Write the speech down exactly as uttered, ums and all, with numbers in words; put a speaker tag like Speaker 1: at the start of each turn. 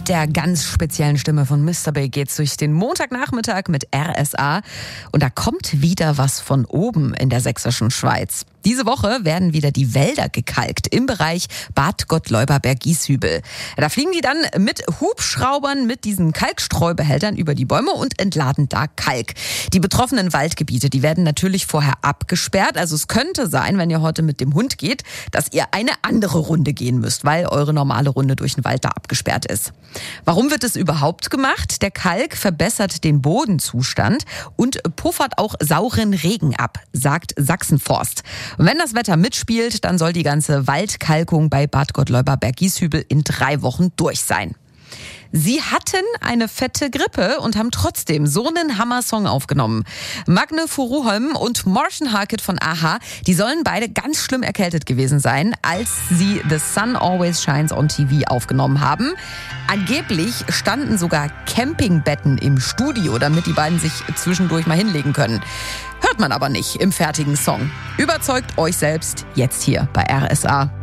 Speaker 1: Mit der ganz speziellen Stimme von Mister Big geht's durch den Montagnachmittag mit R S A. Und da kommt wieder was von oben in der sächsischen Schweiz. Diese Woche werden wieder die Wälder gekalkt im Bereich Bad Gottleuba-Bergieshübel. Da fliegen die dann mit Hubschraubern mit diesen Kalkstreubehältern über die Bäume und entladen da Kalk. Die betroffenen Waldgebiete, die werden natürlich vorher abgesperrt. Also es könnte sein, wenn ihr heute mit dem Hund geht, dass ihr eine andere Runde gehen müsst, weil eure normale Runde durch den Wald da abgesperrt ist. Warum wird es überhaupt gemacht? Der Kalk verbessert den Bodenzustand und puffert auch sauren Regen ab, sagt Sachsenforst. Und wenn das Wetter mitspielt, dann soll die ganze Waldkalkung bei Bad Gottleuba-Bergieshübel in drei Wochen durch sein. Sie hatten eine fette Grippe und haben trotzdem so einen Hammer-Song aufgenommen. Magne Furuholm und Martian Harkett von a-ha, die sollen beide ganz schlimm erkältet gewesen sein, als sie The Sun Always Shines on T V aufgenommen haben. Angeblich standen sogar Campingbetten im Studio, damit die beiden sich zwischendurch mal hinlegen können. Hört man aber nicht im fertigen Song. Überzeugt euch selbst jetzt hier bei R S A.